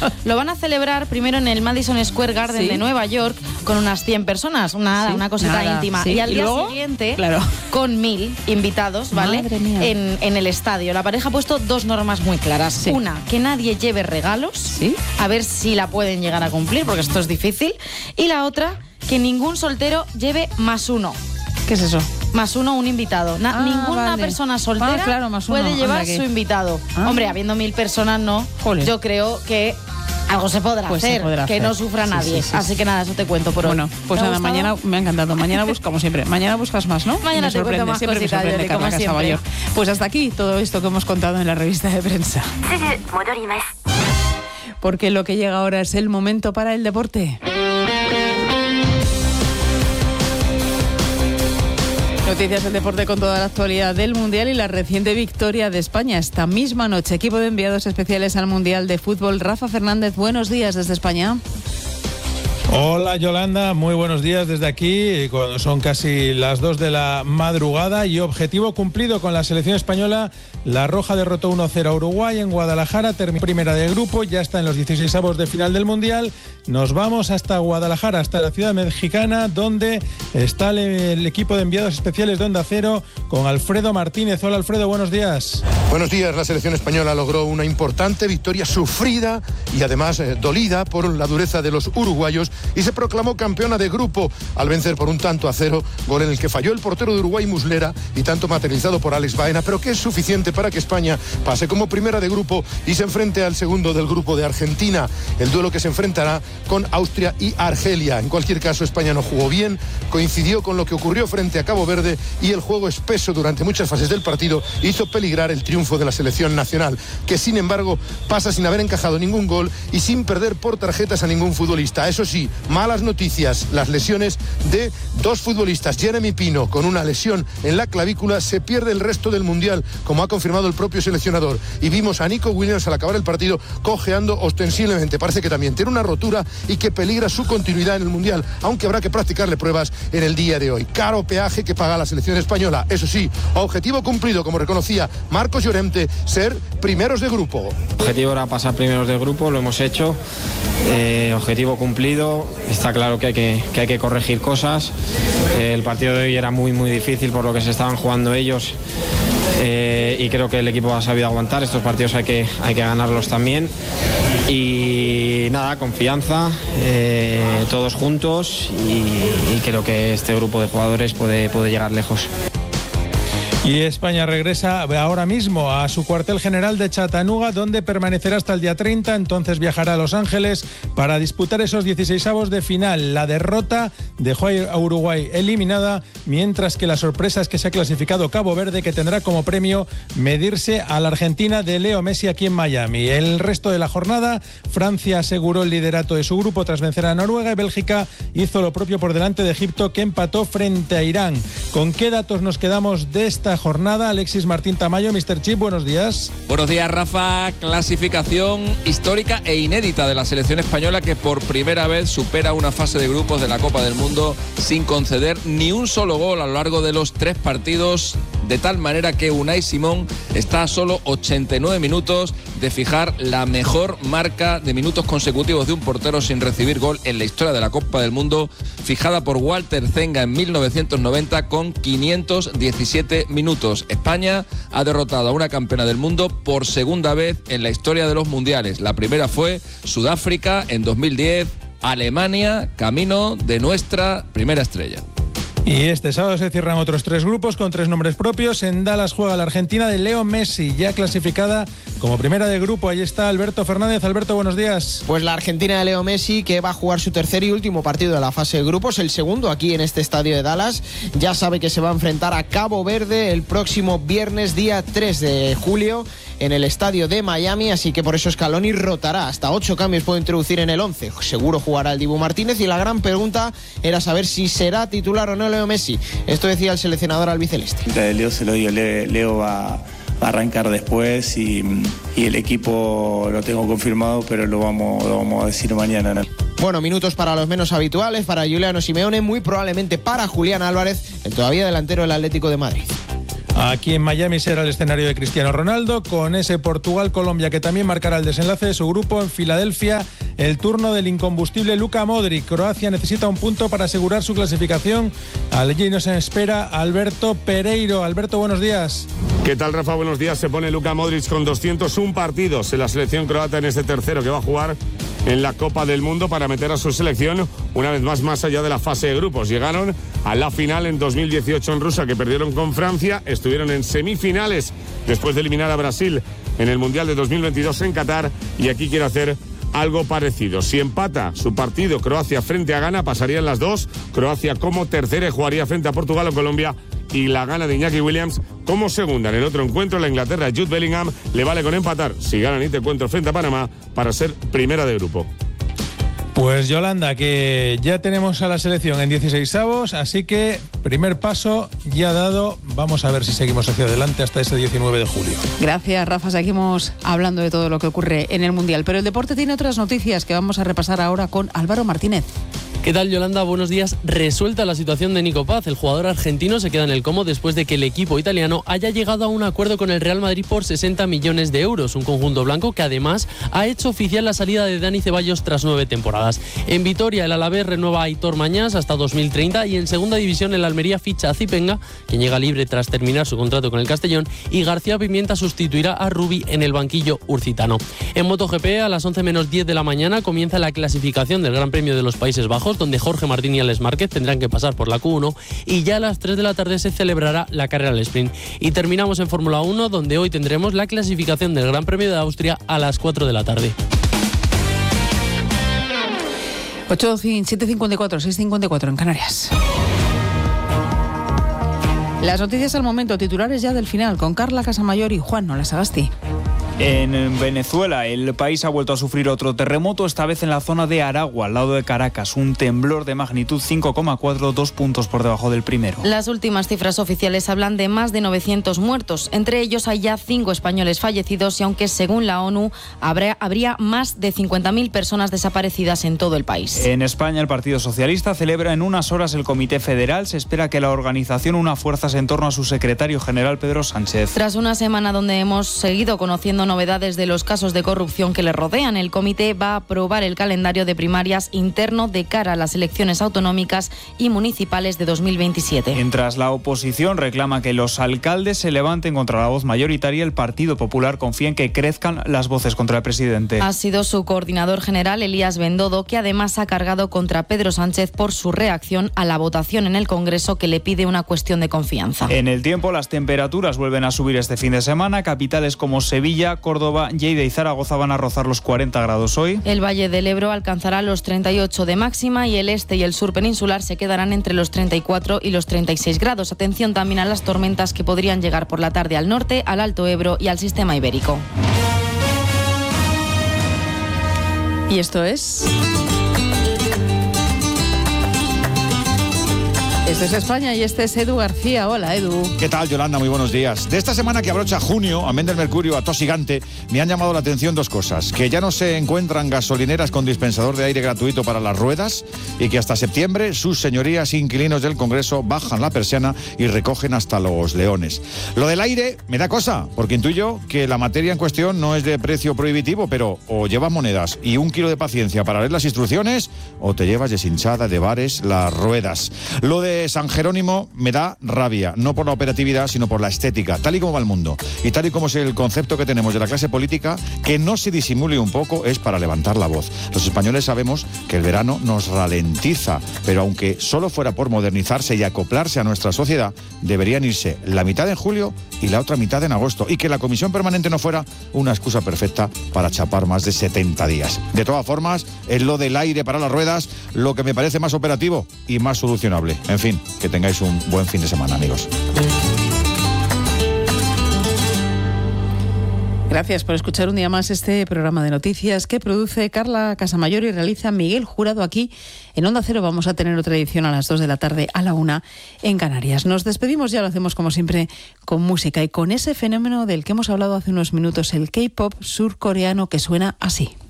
Lo van a celebrar primero en el Madison Square Garden de Nueva York con unas 100 personas, una cosita íntima. Y al día siguiente, con 1000 invitados, ¿vale? En el estadio. La pareja ha puesto 2 normas muy claras. Una, que nadie lleve regalos, a ver si la pueden llegar a cumplir, porque esto es difícil. Y la otra, que ningún soltero lleve +1. ¿Qué es eso? +1 un invitado. Ninguna persona soltera puede llevar su invitado. Hombre, habiendo 1000 personas, no. Yo creo que algo se podrá hacer, que no sufra nadie. Así que nada, eso te cuento por hoy. Bueno, pues nada, mañana me ha encantado. Mañana buscamos siempre. Mañana buscas más, ¿no? Mañana te cuento más cositas, como siempre. Pues hasta aquí todo esto que hemos contado en la revista de prensa. Porque lo que llega ahora es el momento para el deporte. Noticias del deporte con toda la actualidad del Mundial y la reciente victoria de España esta misma noche. Equipo de enviados especiales al Mundial de Fútbol. Rafa Fernández, buenos días desde España. Hola Yolanda, muy buenos días desde aquí, cuando son casi las 2 de la madrugada y objetivo cumplido con la selección española. La Roja derrotó 1-0 a Uruguay en Guadalajara, terminó primera de grupo, ya está en los 16avos de final del Mundial. Nos vamos hasta Guadalajara, hasta la ciudad mexicana, donde está el equipo de enviados especiales de Onda Cero con Alfredo Martínez. Hola Alfredo, buenos días. Buenos días, la selección española logró una importante victoria sufrida y además dolida por la dureza de los uruguayos y se proclamó campeona de grupo al vencer por 1-0, gol en el que falló el portero de Uruguay, Muslera, y tanto materializado por Alex Baena, pero que es suficiente para que España pase como primera de grupo y se enfrente al segundo del grupo de Argentina, el duelo que se enfrentará con Austria y Argelia. En cualquier caso, España no jugó bien, coincidió con lo que ocurrió frente a Cabo Verde y el juego espeso durante muchas fases del partido hizo peligrar el triunfo de la selección nacional, que sin embargo pasa sin haber encajado ningún gol y sin perder por tarjetas a ningún futbolista. Eso sí, malas noticias, las lesiones de 2 futbolistas. Jeremy Pino, con una lesión en la clavícula, se pierde el resto del Mundial, como ha confirmado el propio seleccionador. Y vimos a Nico Williams al acabar el partido cojeando ostensiblemente. Parece que también tiene una rotura y que peligra su continuidad en el Mundial, aunque habrá que practicarle pruebas en el día de hoy. Caro peaje que paga la selección española. Eso sí, objetivo cumplido, como reconocía Marcos Llorente, ser primeros de grupo. El objetivo era pasar primeros de grupo, lo hemos hecho. Objetivo cumplido. Está claro que hay que corregir cosas. El partido de hoy era muy difícil por lo que se estaban jugando ellos. Y creo que el equipo ha sabido aguantar. Estos partidos hay que ganarlos también. Y nada, confianza, todos juntos y creo que este grupo de jugadores puede llegar lejos. Y España regresa ahora mismo a su cuartel general de Chattanooga, donde permanecerá hasta el día 30, entonces viajará a Los Ángeles para disputar esos 16avos de final. La derrota dejó a Uruguay eliminada, mientras que la sorpresa es que se ha clasificado Cabo Verde, que tendrá como premio medirse a la Argentina de Leo Messi aquí en Miami. El resto de la jornada, Francia aseguró el liderato de su grupo tras vencer a Noruega y Bélgica hizo lo propio por delante de Egipto, que empató frente a Irán. ¿Con qué datos nos quedamos de esta jornada? Alexis Martín Tamayo, Mr. Chip, buenos días. Buenos días, Rafa. Clasificación histórica e inédita de la selección española, que por primera vez supera una fase de grupos de la Copa del Mundo sin conceder ni un solo gol a lo largo de los 3 partidos, de tal manera que Unai Simón está a solo 89 minutos de fijar la mejor marca de minutos consecutivos de un portero sin recibir gol en la historia de la Copa del Mundo, fijada por Walter Zenga en 1990 con 517 minutos. España ha derrotado a una campeona del mundo por segunda vez en la historia de los mundiales. La primera fue Sudáfrica en 2010, Alemania, camino de nuestra primera estrella. Y este sábado se cierran otros 3 grupos con 3 nombres propios. En Dallas juega la Argentina de Leo Messi, ya clasificada como primera de grupo. Ahí está Alberto Fernández. Alberto, buenos días. Pues la Argentina de Leo Messi, que va a jugar su tercer y último partido de la fase de grupos, el segundo aquí en este estadio de Dallas. Ya sabe que se va a enfrentar a Cabo Verde el próximo viernes, día 3 de julio, en el estadio de Miami, así que por eso Scaloni rotará. Hasta 8 cambios puede introducir en el 11. Seguro jugará el Dibu Martínez, y la gran pregunta era saber si será titular o no Leo Messi. Esto decía el seleccionador albiceleste. De Leo se lo digo, Leo va a arrancar después y el equipo lo tengo confirmado, pero lo vamos a decir mañana, ¿no? Bueno, minutos para los menos habituales, para Giuliano Simeone, muy probablemente para Julián Álvarez, el todavía delantero del Atlético de Madrid. Aquí en Miami será el escenario de Cristiano Ronaldo, con ese Portugal-Colombia que también marcará el desenlace de su grupo. En Filadelfia, el turno del incombustible Luka Modric. Croacia necesita un punto para asegurar su clasificación. Allí nos espera Alberto Pereiro. Alberto, buenos días. ¿Qué tal, Rafa? Buenos días. Se pone Luka Modric con 201 partidos en la selección croata en este tercero que va a jugar en la Copa del Mundo para meter a su selección una vez más allá de la fase de grupos. Llegaron a la final en 2018 en Rusia, que perdieron con Francia. Estuvieron en semifinales después de eliminar a Brasil en el Mundial de 2022 en Qatar, y aquí quiere hacer algo parecido. Si empata su partido Croacia frente a Ghana, pasarían las dos. Croacia como tercera y jugaría frente a Portugal o Colombia, y la Ghana de Iñaki Williams como segunda. En el otro encuentro, la Inglaterra de Jude Bellingham le vale con empatar, si ganan este encuentro frente a Panamá, para ser primera de grupo. Pues Yolanda, que ya tenemos a la selección en 16avos, así que primer paso ya dado. Vamos a ver si seguimos hacia adelante hasta ese 19 de julio. Gracias, Rafa. Seguimos hablando de todo lo que ocurre en el Mundial, pero el deporte tiene otras noticias que vamos a repasar ahora con Álvaro Martínez. ¿Qué tal, Yolanda? Buenos días. Resuelta la situación de Nico Paz. El jugador argentino se queda en el Como después de que el equipo italiano haya llegado a un acuerdo con el Real Madrid por 60 millones de euros. Un conjunto blanco que además ha hecho oficial la salida de Dani Ceballos tras 9 temporadas. En Vitoria, el Alavés renueva a Aitor Mañás hasta 2030, y en segunda división el Almería ficha a Zipenga, quien llega libre tras terminar su contrato con el Castellón, y García Pimienta sustituirá a Rubi en el banquillo urcitano. En MotoGP, a las 11 menos 10 de la mañana comienza la clasificación del Gran Premio de los Países Bajos, donde Jorge Martín y Alex Márquez tendrán que pasar por la Q1, y ya a las 3 de la tarde se celebrará la carrera al sprint. Y terminamos en Fórmula 1, donde hoy tendremos la clasificación del Gran Premio de Austria a las 4 de la tarde. 7:54, 6:54 en Canarias. Las noticias al momento, titulares ya del final, con Carla Casamayor y Juan Nola Sagasti. En Venezuela, el país ha vuelto a sufrir otro terremoto, esta vez en la zona de Aragua, al lado de Caracas. Un temblor de magnitud 5,4, 2 puntos por debajo del primero. Las últimas cifras oficiales hablan de más de 900 muertos. Entre ellos hay ya 5 españoles fallecidos, y aunque según la ONU habría más de 50.000 personas desaparecidas en todo el país. En España, el Partido Socialista celebra en unas horas el Comité Federal. Se espera que la organización una fuerzas en torno a su secretario general, Pedro Sánchez. Tras una semana donde hemos seguido conociendo novedades de los casos de corrupción que le rodean, el comité va a aprobar el calendario de primarias interno de cara a las elecciones autonómicas y municipales de 2027. Mientras la oposición reclama que los alcaldes se levanten contra la voz mayoritaria, el Partido Popular confía en que crezcan las voces contra el presidente. Ha sido su coordinador general, Elías Bendodo, que además ha cargado contra Pedro Sánchez por su reacción a la votación en el Congreso que le pide una cuestión de confianza. En el tiempo, las temperaturas vuelven a subir este fin de semana. Capitales como Sevilla, Córdoba, Lleida y Zaragoza van a rozar los 40 grados hoy. El Valle del Ebro alcanzará los 38 de máxima, y el este y el sur peninsular se quedarán entre los 34 y los 36 grados. Atención también a las tormentas que podrían llegar por la tarde al norte, al Alto Ebro y al sistema ibérico. Y esto es... Esto es España y este es Edu García. Hola, Edu. ¿Qué tal, Yolanda? Muy buenos días. De esta semana que abrocha junio, amén del mercurio atosigante, me han llamado la atención dos cosas. Que ya no se encuentran gasolineras con dispensador de aire gratuito para las ruedas, y que hasta septiembre sus señorías inquilinos del Congreso bajan la persiana y recogen hasta los leones. Lo del aire me da cosa, porque intuyo que la materia en cuestión no es de precio prohibitivo, pero o llevas monedas y 1 kilo de paciencia para leer las instrucciones, o te llevas deshinchada de bares las ruedas. Lo de San Jerónimo me da rabia, no por la operatividad, sino por la estética, tal y como va el mundo y tal y como es el concepto que tenemos de la clase política. Que no se disimule un poco es para levantar la voz. Los españoles sabemos que el verano nos ralentiza, pero aunque solo fuera por modernizarse y acoplarse a nuestra sociedad, deberían irse la mitad en julio y la otra mitad en agosto, y que la comisión permanente no fuera una excusa perfecta para chapar más de 70 días. De todas formas, es lo del aire para las ruedas lo que me parece más operativo y más solucionable. En fin, que tengáis un buen fin de semana, amigos. Gracias por escuchar un día más este programa de noticias que produce Carla Casamayor y realiza Miguel Jurado. Aquí en Onda Cero vamos a tener otra edición a las 2 de la tarde, a la 1 en Canarias. Nos despedimos, ya lo hacemos como siempre con música y con ese fenómeno del que hemos hablado hace unos minutos, el K-pop surcoreano, que suena así.